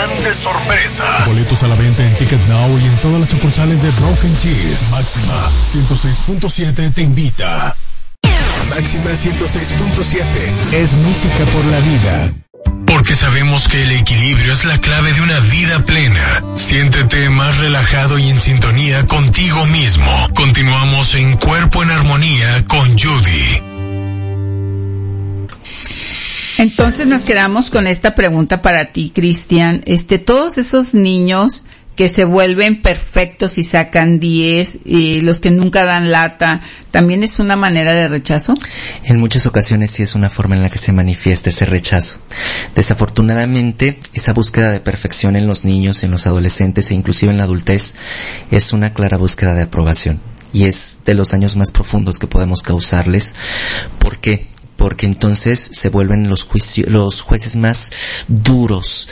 grandes sorpresas. Boletos a la venta en Ticket Now y en todas las sucursales de Broken Cheese. Máxima 106.7 te invita. Máxima 106.7 es música por la vida. Porque sabemos que el equilibrio es la clave de una vida plena. Siéntete más relajado y en sintonía contigo mismo. Continuamos en Cuerpo en Armonía con Judy. Entonces nos quedamos con esta pregunta para ti, Cristian. Todos esos niños que se vuelven perfectos y sacan 10, y los que nunca dan lata, ¿también es una manera de rechazo? En muchas ocasiones sí es una forma en la que se manifiesta ese rechazo. Desafortunadamente, esa búsqueda de perfección en los niños, en los adolescentes e inclusive en la adultez es una clara búsqueda de aprobación. Y es de los daños más profundos que podemos causarles. ¿Por qué? Porque entonces se vuelven los jueces más duros,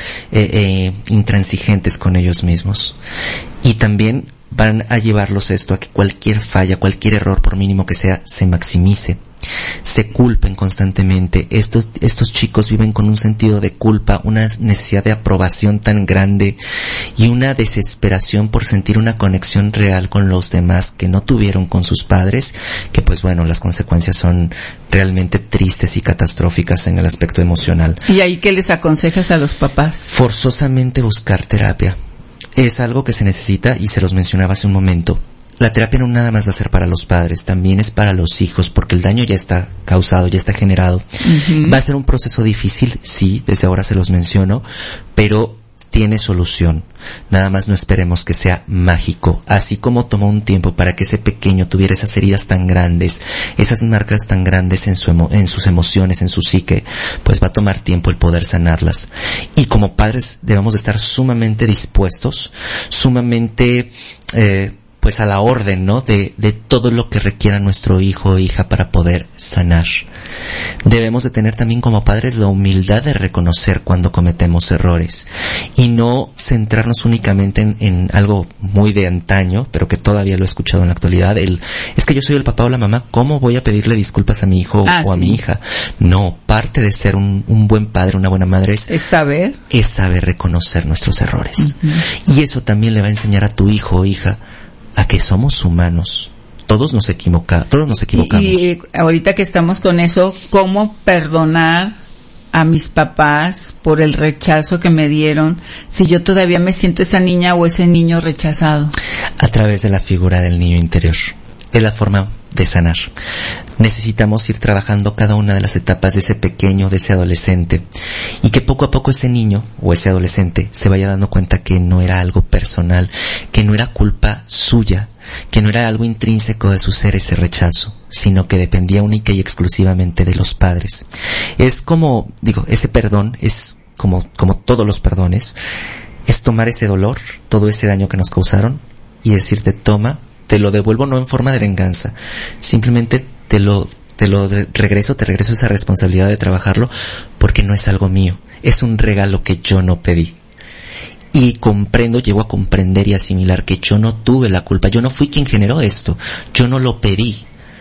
intransigentes con ellos mismos. Y también van a llevarlos esto a que cualquier falla, cualquier error, por mínimo que sea, se maximice. Se culpen constantemente. Estos chicos viven con un sentido de culpa, una necesidad de aprobación tan grande y una desesperación por sentir una conexión real con los demás que no tuvieron con sus padres, que pues bueno, las consecuencias son realmente tristes y catastróficas en el aspecto emocional. ¿Y ahí qué les aconsejas a los papás? Forzosamente buscar terapia. Es algo que se necesita y se los mencionaba hace un momento. La terapia no nada más va a ser para los padres, también es para los hijos, porque el daño ya está causado, ya está generado. Va a ser un proceso difícil, sí, desde ahora se los menciono, pero tiene solución. Nada más no esperemos que sea mágico. Así como tomó un tiempo para que ese pequeño tuviera esas heridas tan grandes, esas marcas tan grandes en sus emociones, en su psique, pues va a tomar tiempo el poder sanarlas. Y como padres debemos de estar sumamente dispuestos, sumamente pues a la orden, ¿no? De todo lo que requiera nuestro hijo o hija para poder sanar. Debemos de tener también como padres la humildad de reconocer cuando cometemos errores y no centrarnos únicamente en algo muy de antaño, pero que todavía lo he escuchado en la actualidad, es que yo soy el papá o la mamá, ¿cómo voy a pedirle disculpas a mi hijo o a mi hija? No, parte de ser un buen padre, una buena madre es saber reconocer nuestros errores. Y eso también le va a enseñar a tu hijo o hija a que somos humanos. Todos nos equivocamos. Y ahorita que estamos con eso, ¿cómo perdonar a mis papás por el rechazo que me dieron si yo todavía me siento esa niña o ese niño rechazado? A través de la figura del niño interior. Es la forma de sanar. Necesitamos ir trabajando cada una de las etapas de ese pequeño, de ese adolescente, y que poco a poco ese niño o ese adolescente se vaya dando cuenta que no era algo personal, que no era culpa suya, que no era algo intrínseco de su ser ese rechazo, sino que dependía única y exclusivamente de los padres. Es como, ese perdón es como todos los perdones, es tomar ese dolor, todo ese daño que nos causaron y decirte, toma, te lo devuelvo no en forma de venganza, simplemente te regreso esa responsabilidad de trabajarlo porque no es algo mío, es un regalo que yo no pedí. Y llego a comprender y asimilar que yo no tuve la culpa, yo no fui quien generó esto, yo no lo pedí,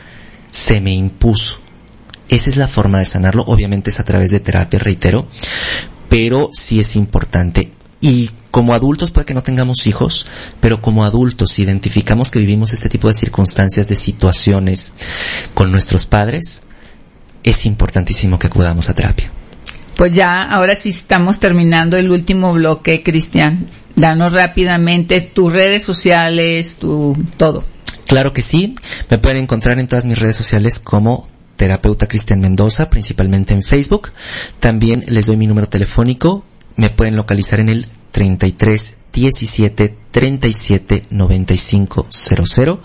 se me impuso. Esa es la forma de sanarlo, obviamente es a través de terapia, reitero, pero sí es importante. Y como adultos puede que no tengamos hijos, pero como adultos si identificamos que vivimos este tipo de circunstancias, de situaciones con nuestros padres, es importantísimo que acudamos a terapia. Pues ya, ahora sí estamos terminando el último bloque, Cristian. Danos rápidamente tus redes sociales, todo. Claro que sí, me pueden encontrar en todas mis redes sociales como terapeuta Cristian Mendoza, principalmente en Facebook. También les doy mi número telefónico. Me pueden localizar en el 33 17 37 95 00,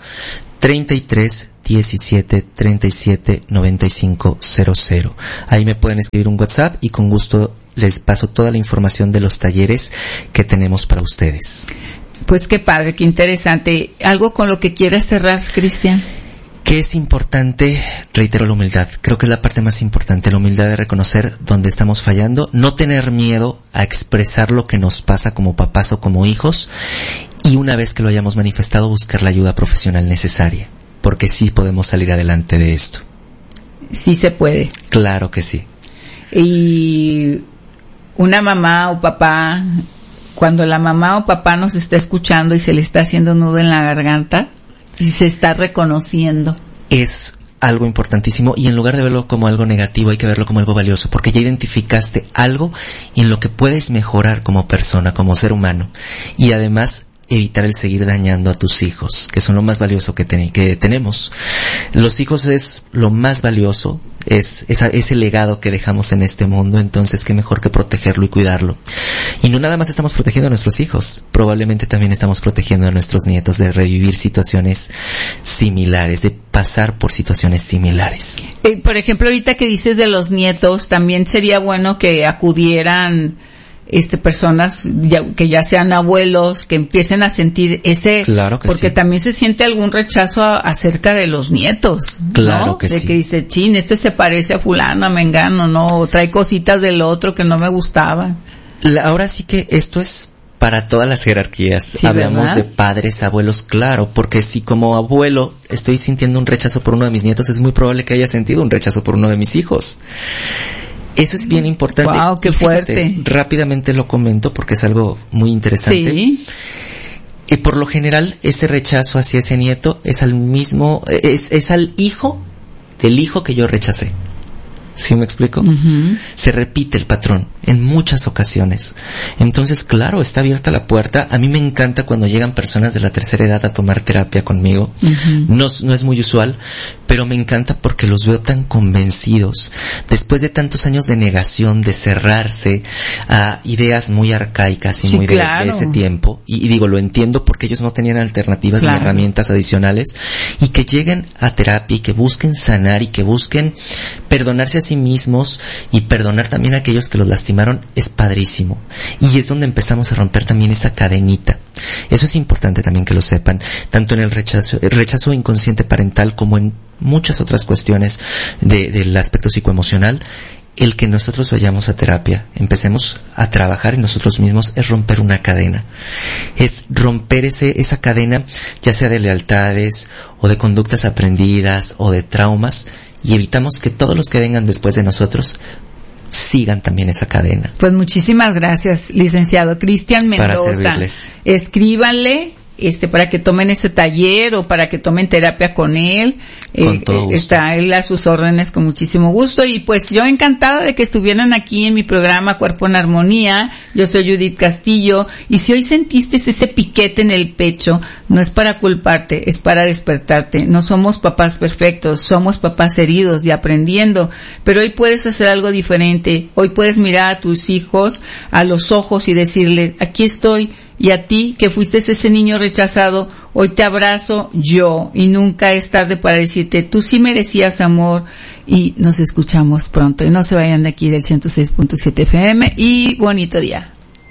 33 17 37 95 00. Ahí me pueden escribir un WhatsApp y con gusto les paso toda la información de los talleres que tenemos para ustedes. Pues qué padre, qué interesante. ¿Algo con lo que quieras cerrar, Cristian? Que es importante, reitero, la humildad. Creo que es la parte más importante, la humildad de reconocer dónde estamos fallando, no tener miedo a expresar lo que nos pasa como papás o como hijos, y una vez que lo hayamos manifestado, buscar la ayuda profesional necesaria, porque sí podemos salir adelante de esto. Sí se puede. Claro que sí. Y una mamá o papá cuando la mamá o papá nos está escuchando y se le está haciendo nudo en la garganta y se está reconociendo. Es algo importantísimo, y en lugar de verlo como algo negativo hay que verlo como algo valioso, porque ya identificaste algo en lo que puedes mejorar como persona, como ser humano, y además evitar el seguir dañando a tus hijos, que son lo más valioso que tenemos. Los hijos es lo más valioso, es ese legado que dejamos en este mundo, entonces qué mejor que protegerlo y cuidarlo. Y no nada más estamos protegiendo a nuestros hijos, probablemente también estamos protegiendo a nuestros nietos de revivir situaciones similares, de pasar por situaciones similares. Por ejemplo, ahorita que dices de los nietos, también sería bueno que acudieran personas que ya sean abuelos, que empiecen a sentir claro que porque sí. También se siente algún rechazo acerca de los nietos, claro, ¿no? Que de sí. que dice, chin, se parece a fulano, a mengano, ¿no? O trae cositas del otro que no me gustaban. Ahora sí que esto es para todas las jerarquías. Sí, hablamos ¿verdad? de padres, abuelos, claro, porque si como abuelo estoy sintiendo un rechazo por uno de mis nietos, es muy probable que haya sentido un rechazo por uno de mis hijos. Eso es bien importante. Wow, qué fuerte. Rápidamente lo comento porque es algo muy interesante. Sí. Y por lo general, ese rechazo hacia ese nieto es al mismo, es al hijo del hijo que yo rechacé. ¿Sí me explico? Uh-huh. Se repite el patrón en muchas ocasiones. Entonces, claro, está abierta la puerta. A mí me encanta cuando llegan personas de la tercera edad a tomar terapia conmigo. Uh-huh. No es muy usual, pero me encanta porque los veo tan convencidos. Después de tantos años de negación, de cerrarse a ideas muy arcaicas y sí, muy claro. de ese tiempo. Y digo, lo entiendo porque ellos no tenían alternativas claro. ni herramientas adicionales. Y que lleguen a terapia y que busquen sanar y que busquen perdonarse a sí mismos y perdonar también a aquellos que los lastimaron, es padrísimo. Y es donde empezamos a romper también esa cadenita. Eso es importante también que lo sepan, tanto en el rechazo inconsciente parental como en muchas otras cuestiones del aspecto psicoemocional. El que nosotros vayamos a terapia, empecemos a trabajar en nosotros mismos, es romper una cadena. Es romper esa cadena, ya sea de lealtades o de conductas aprendidas o de traumas, y evitamos que todos los que vengan después de nosotros sigan también esa cadena. Pues muchísimas gracias, licenciado Cristian Mendoza. Para servirles. Escríbanle para que tomen ese taller o para que tomen terapia con él. Con todo gusto. Está él a sus órdenes con muchísimo gusto, y pues yo encantada de que estuvieran aquí en mi programa Cuerpo en Armonía. Yo soy Judith Castillo, y si hoy sentiste ese piquete en el pecho, no es para culparte, es para despertarte. No somos papás perfectos, somos papás heridos y aprendiendo, pero hoy puedes hacer algo diferente. Hoy puedes mirar a tus hijos a los ojos y decirles, aquí estoy. Y a ti, que fuiste ese niño rechazado, hoy te abrazo yo, y nunca es tarde para decirte, tú sí merecías amor. Y nos escuchamos pronto. Y no se vayan de aquí del 106.7 FM, y bonito día.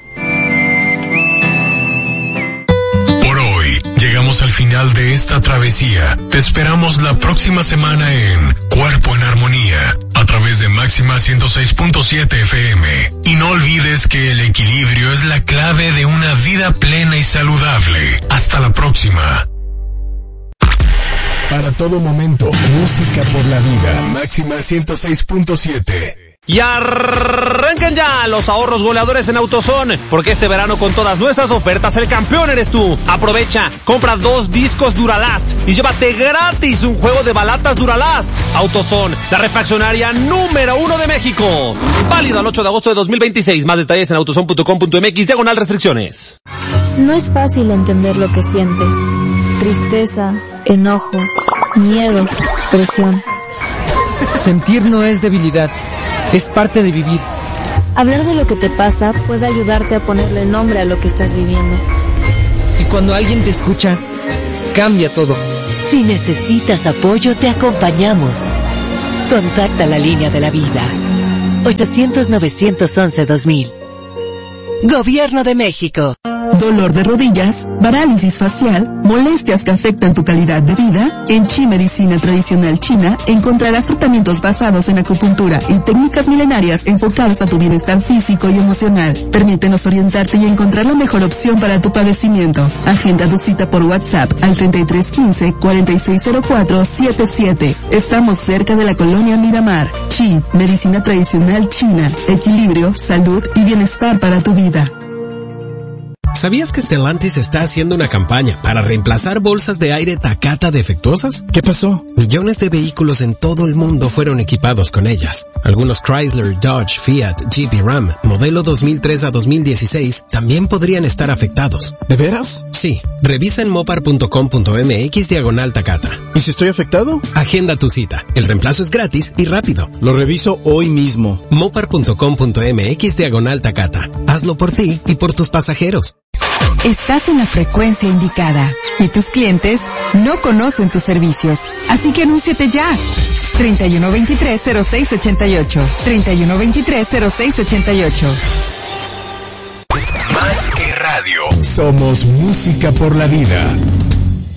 Por hoy, llegamos al final de esta travesía. Te esperamos la próxima semana en Cuerpo en Armonía, a través de Máxima 106.7 FM. Y no olvides que el equilibrio es la clave de una vida plena y saludable. Hasta la próxima. Para todo momento, música por la vida. Máxima 106.7. Y arrancan ya los ahorros goleadores en AutoZone, porque este verano con todas nuestras ofertas el campeón eres tú. Aprovecha, compra 2 discos Duralast y llévate gratis un juego de balatas Duralast. AutoZone, la refaccionaria número 1 de México. Válido al 8 de agosto de 2026. Más detalles en autozone.com.mx/restricciones. No es fácil entender lo que sientes. Tristeza, enojo, miedo, presión. Sentir no es debilidad, es parte de vivir. Hablar de lo que te pasa puede ayudarte a ponerle nombre a lo que estás viviendo. Y cuando alguien te escucha, cambia todo. Si necesitas apoyo, te acompañamos. Contacta la línea de la vida. 800-911-2000. Gobierno de México. Dolor de rodillas, parálisis facial, molestias que afectan tu calidad de vida. En Chi Medicina Tradicional China encontrarás tratamientos basados en acupuntura y técnicas milenarias enfocadas a tu bienestar físico y emocional. Permítenos orientarte y encontrar la mejor opción para tu padecimiento. Agenda tu cita por WhatsApp al 3315-460477. Estamos cerca de la colonia Miramar. Chi Medicina Tradicional China. Equilibrio, salud y bienestar para tu vida. ¿Sabías que Stellantis está haciendo una campaña para reemplazar bolsas de aire Takata defectuosas? ¿Qué pasó? Millones de vehículos en todo el mundo fueron equipados con ellas. Algunos Chrysler, Dodge, Fiat, Jeep y Ram, modelo 2003 a 2016, también podrían estar afectados. ¿De veras? Sí. Revisa en mopar.com.mx/Takata. ¿Y si estoy afectado? Agenda tu cita. El reemplazo es gratis y rápido. Lo reviso hoy mismo. mopar.com.mx/Takata. Hazlo por ti y por tus pasajeros. Estás en la frecuencia indicada y tus clientes no conocen tus servicios, así que anúnciate ya. 3123-0688. 3123-0688. Más que radio. Somos música por la vida.